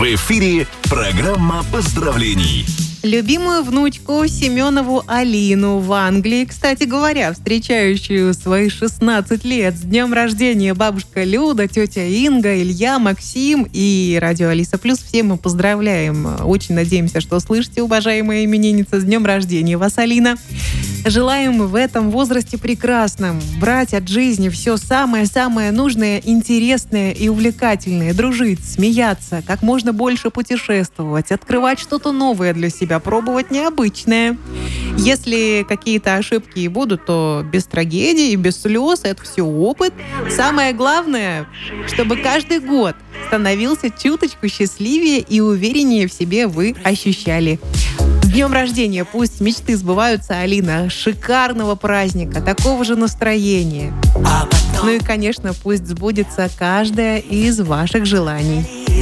В эфире программа поздравлений. Любимую внучку Семенову Алину в Англии, кстати говоря, встречающую свои 16 лет. С днем рождения бабушка Люда, тетя Инга, Илья, Максим и радио Алиса Плюс. Все мы поздравляем. Очень надеемся, что слышите, уважаемая именинница. С днем рождения вас, Алина. Желаем в этом возрасте прекрасном брать от жизни все самое-самое нужное, интересное и увлекательное. Дружить, смеяться, как можно больше путешествовать, открывать что-то новое для себя, пробовать необычное. Если какие-то ошибки и будут, то без трагедий, без слез. Это все опыт. Самое главное, чтобы каждый год становился чуточку счастливее и увереннее в себе вы ощущали. С днем рождения! Пусть мечты сбываются, Алина. Шикарного праздника, такого же настроения. Ну и, конечно, пусть сбудется каждое из ваших желаний.